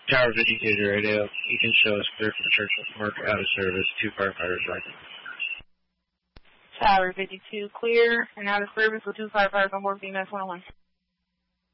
Tower 52 to radio. You can show us clear for the Churchill Park, out of service, 2 firefighters right. Tower 52 clear and out of service with 2 firefighters on board BMS 101.